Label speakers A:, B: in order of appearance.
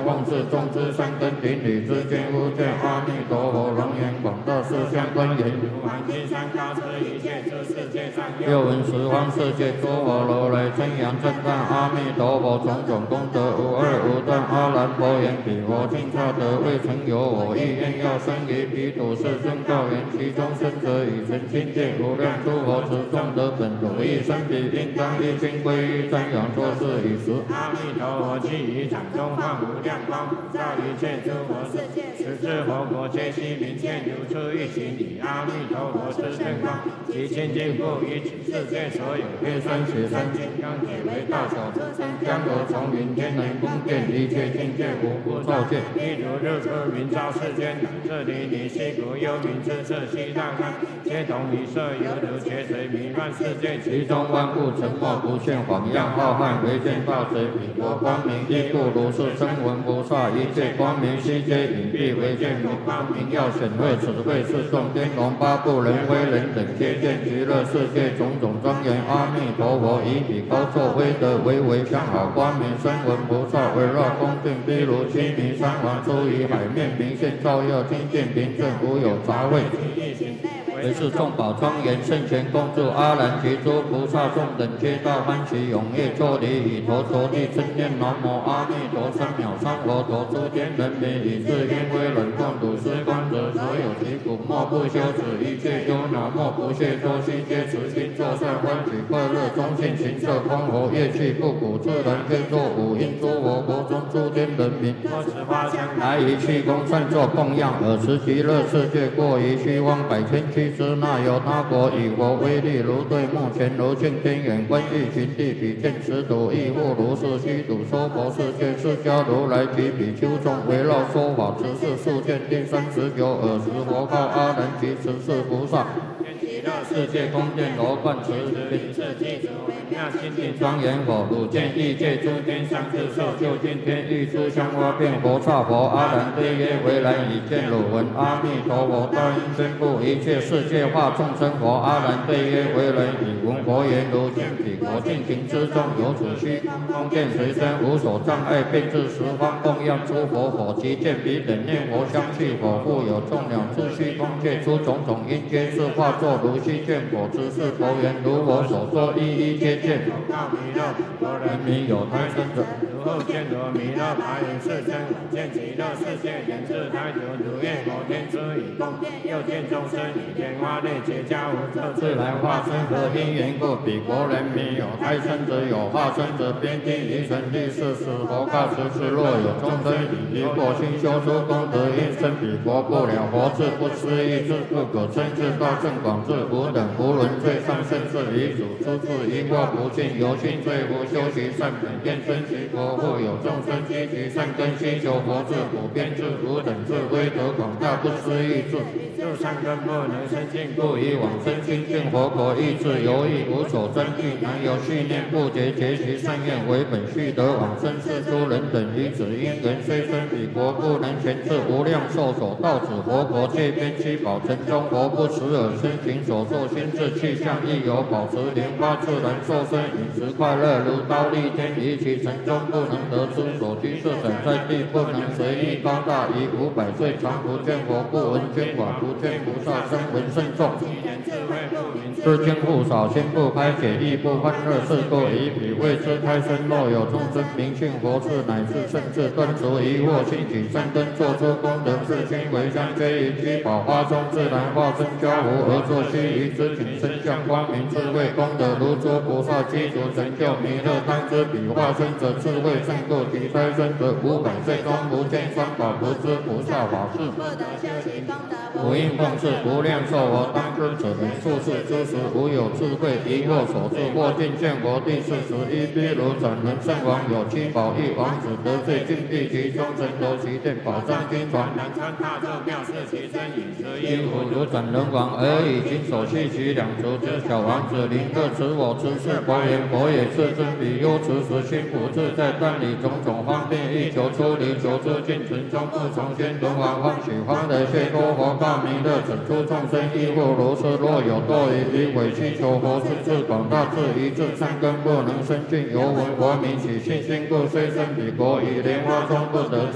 A: 奉事众之三根顶礼之间，无见阿弥陀佛，龙颜广大四相观言，如来金山大慈一切之世界上，又闻十方世界诸佛如来称扬称赞阿弥陀佛，种种功德无二无断。阿难佛言：彼佛尽刹得未曾有我意愿要生于彼土世尊告言：其中生者以成清净无量诸佛持众德本如意生彼，应当一心归于瞻仰作是以时。阿弥陀佛既于掌中放无量光，普照一切诸佛世界，十智佛国皆悉明见，如出一行以阿弥陀佛之圣光，其清净不于此世界所有黑山雪山金刚铁为大小车身江河从云天人宫殿一切境界无不照见，譬如日出明照世间，乃至离离西谷幽冥之色西大开，皆同一色犹如劫水弥漫世界，其中万物沉默不现，晃漾浩瀚唯见大水，彼国光明亦故如是声闻菩萨一切光明悉皆隐蔽，唯见明光明耀显慧，此慧是众天龙八部人非人等皆见极乐世界种种庄严。阿弥陀佛以彼高作威德为相好光明声闻菩萨围绕恭敬，譬如须弥山王出于海面，明现照耀清净平正，无有杂秽。为是众宝庄严圣贤共住，阿难及诸菩萨众等皆大欢喜踊跃作礼，以头着地称念南无阿弥陀3秒3佛陀，诸天人民以至因为忍共睹施观者，所有其苦莫不休止，一切忧恼莫不懈脱，悉皆持心作善，欢喜快乐中性行色空活，乐器不鼓自然可作舞，因诸佛国中诸天人民多持花香来于气功善作供养，尔时极乐世界过于虚妄百千七之那由他国，以佛威力如对目前如镜天眼观欲群地，比见此土亦复如是虚土娑婆世界，释迦如来及比丘众围绕说法，持世数见第39，尔时佛告阿难及持世菩萨。极乐世界宫殿罗贯持名次记主微妙清净庄严佛，汝见异界诸天相自受，就近天欲诸香花变佛刹佛。阿难对曰：为然已见汝闻阿弥陀佛大音宣布一切世界化众生佛。阿难对曰：为然已闻佛言，如见彼国尽情之中，有此虚空殿随身，无所障碍，遍至十方供养诸佛佛，即见彼等念佛相续佛，复有众鸟自虚空界出种种因，皆是化作如须见佛之是佛言，如我所说一一皆见。告弥勒，佛人民有胎生者，如后见罗弥勒白云世尊，见极乐世界人自胎久，如月佛天之以供殿，又见众生以天花类结跏无色自来化身，何因缘故？彼国人民有胎生者，有化身者，边地于神力是使佛告此时，若有众生以一过心修出功德，因生彼国不了佛智，不思议智，不可称智大圣广智，无等无伦最上甚至遗主，出自因果不尽，由心罪福修习善本，愿生其国，复有众生积其善根，心求佛智，普遍智，无等智，威德广大，不思议智，入善根不能生尽，故以往生清净佛国，意志犹豫无所争议，难有续念不竭，结其善愿为本续得往生是诸人等于此因缘，虽生彼国不能全至无量寿所到此佛国，界边七宝城中佛不持而身行所作心智气象，亦有保持莲花自然受身，饮食快乐如刀立天，于其城中不能得知所居是等在地，不能随意高大，于500岁常不见佛，不闻经法，不见菩萨声闻圣众，知经不少，心不开解，亦不欢乐，是故以彼为之开生。若有众生明信佛智，乃至甚至断除疑惑，兴起善根，作出功德，是心为香，皆于七宝花中自然化身交互而作须臾之景，身相光明智慧功德，如诸菩萨积足成就弥勒当知彼化身者，智慧胜过其胎生者，500岁中不见三宝，不知菩萨法事，不得修习功德，不应奉事无量寿佛，当知此人处世之时，无有智慧疑惑所致，或尽见佛第41，譬如斩人圣王有7宝，一王子得罪禁闭其中，神头其殿，宝藏金传，南川大咒妙是其身，饮食衣服如斩人王，而已经手系其两足之小王子，临各持我持是佛言，佛也是真彼忧持时心不自在，但以种种方便欲求出离，求出尽尘中不从先轮王欢喜欢的谢多佛告弥勒，整出众生亦复如是，若有堕于委屈求佛智智广大智一智善根不能生尽，犹闻佛名起信心故，虽生彼国以莲花中不得